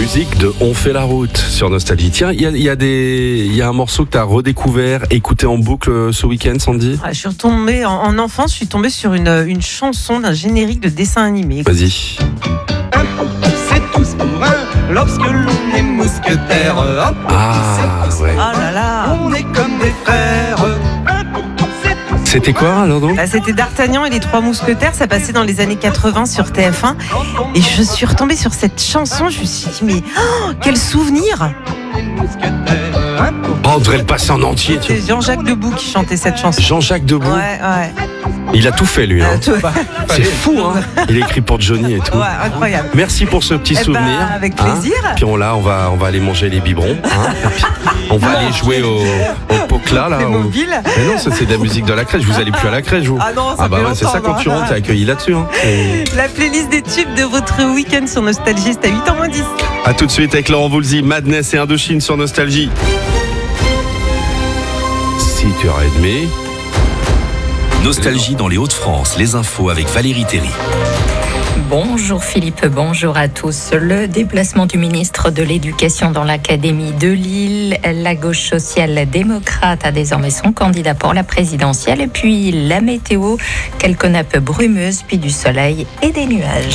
musique de On fait la route sur Nostalgie. Tiens, il y a un morceau que tu as redécouvert, écouté en boucle ce week-end, Sandy. Je suis retombée en enfance, je suis tombée sur une chanson d'un générique de dessin animé. Vas-y. C'est tous pour un, lorsque l'on est mousquetaire. Ouais. Oh là là. On est comme des frères. C'était quoi alors donc? C'était D'Artagnan et les Trois Mousquetaires, ça passait dans les années 80 sur TF1. Et je suis retombée sur cette chanson, je me suis dit, mais quel souvenir! Oh, on devrait le passer en entier. C'est Jean-Jacques Debout qui chantait cette chanson. Jean-Jacques Debout. Ouais. Il a tout fait lui. C'est fou, hein. Il a écrit pour Johnny et tout. Ouais, incroyable. Merci pour ce petit souvenir. Avec plaisir. Puis on va aller manger les biberons. On va aller jouer au Pocla là. Les mobiles. Mais non, ça c'est de la musique de la crèche. Vous allez plus à la crèche, vous. Ah non, ça fait c'est ça longtemps, quand tu rentres, t'es accueilli là-dessus. Hein. La playlist des tubes de votre week-end sur Nostalgie, c'est à 8h moins 10. A tout de suite avec Laurent Voulzy, Madness et Indochine sur Nostalgie. 6h30. Nostalgie dans les Hauts-de-France, les infos avec Valérie Théry. Bonjour Philippe, bonjour à tous. Le déplacement du ministre de l'Éducation dans l'Académie de Lille, la gauche social-démocrate a désormais son candidat pour la présidentielle et puis la météo, quelques nappes brumeuses, puis du soleil et des nuages.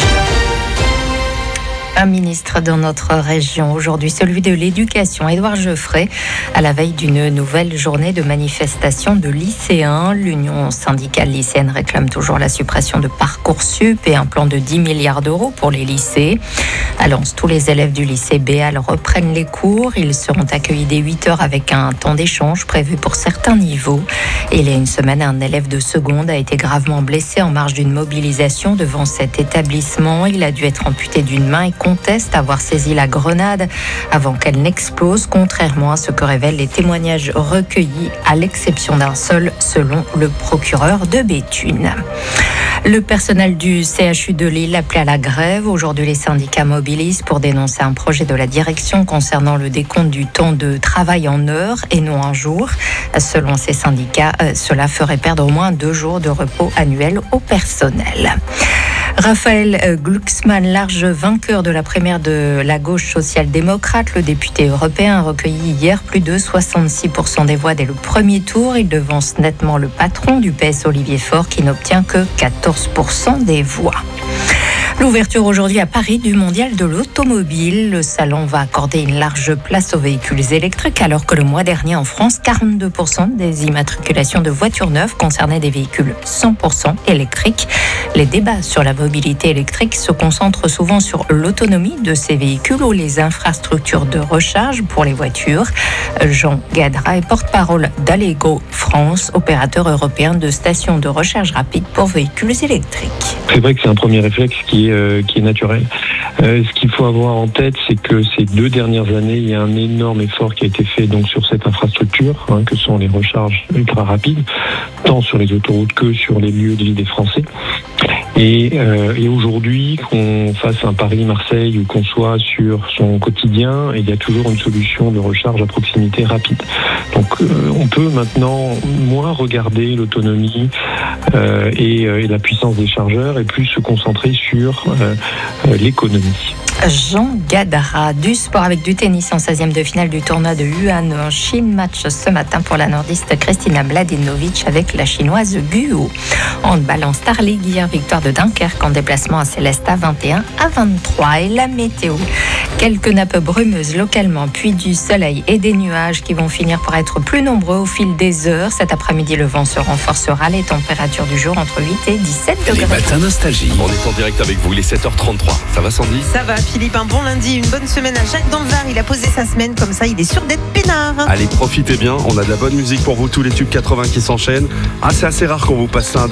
Un ministre dans notre région aujourd'hui, celui de l'Éducation, Édouard Geoffrey, à la veille d'une nouvelle journée de manifestation de lycéens. L'Union syndicale lycéenne réclame toujours la suppression de Parcoursup et un plan de 10 milliards d'euros pour les lycées. À Lens, tous les élèves du lycée Béal reprennent les cours. Ils seront accueillis dès 8h avec un temps d'échange prévu pour certains niveaux. Et il y a une semaine, un élève de seconde a été gravement blessé en marge d'une mobilisation devant cet établissement. Il a dû être amputé d'une main et conteste avoir saisi la grenade avant qu'elle n'explose, contrairement à ce que révèlent les témoignages recueillis, à l'exception d'un seul, selon le procureur de Béthune. Le personnel du CHU de Lille appelé à la grève. Aujourd'hui, les syndicats mobilisent pour dénoncer un projet de la direction concernant le décompte du temps de travail en heures et non en jours. Selon ces syndicats, cela ferait perdre au moins 2 jours de repos annuel au personnel. Raphaël Glucksmann, large vainqueur de la primaire de la gauche social-démocrate, le député européen a recueilli hier plus de 66% des voix dès le premier tour. Il devance nettement le patron du PS, Olivier Faure, qui n'obtient que 14% des voix. L'ouverture aujourd'hui à Paris du Mondial de l'automobile. Le salon va accorder une large place aux véhicules électriques alors que le mois dernier en France, 42% des immatriculations de voitures neuves concernaient des véhicules 100% électriques. Les débats sur la mobilité électrique se concentrent souvent sur l'autonomie de ces véhicules ou les infrastructures de recharge pour les voitures. Jean Gadra est porte-parole d'Allego France, opérateur européen de stations de recharge rapide pour véhicules électriques. C'est vrai que c'est un premier réflexe qui est naturel. Ce qu'il faut avoir en tête, c'est que ces 2 dernières années, il y a un énorme effort qui a été fait donc sur cette infrastructure, que sont les recharges ultra rapides, tant sur les autoroutes que sur les lieux de vie des Français. Et aujourd'hui, qu'on fasse un Paris-Marseille ou qu'on soit sur son quotidien, il y a toujours une solution de recharge à proximité rapide. Donc on peut maintenant moins regarder l'autonomie et la puissance des chargeurs et plus se concentrer sur l'économie. Jean Gadara, du sport avec du tennis en 16e de finale du tournoi de Yuan en Chine. Match ce matin pour la nordiste Kristina Mladenovic avec la chinoise Guo. Handball en Star League, hier victoire de Dunkerque en déplacement à Célestat 21-23. Et la météo, quelques nappes brumeuses localement, puis du soleil et des nuages qui vont finir par être plus nombreux au fil des heures. Cet après-midi, le vent se renforcera, les températures du jour entre 8 et 17 degrés. Les matins Nostalgie. On est en direct avec vous, il est 7h33. Ça va, Sandy? Ça va Philippe, un bon lundi, une bonne semaine à Jacques Danvard. Il a posé sa semaine comme ça, il est sûr d'être peinard. Allez, profitez bien, on a de la bonne musique pour vous, tous les tubes 80 qui s'enchaînent. C'est assez rare qu'on vous passe ça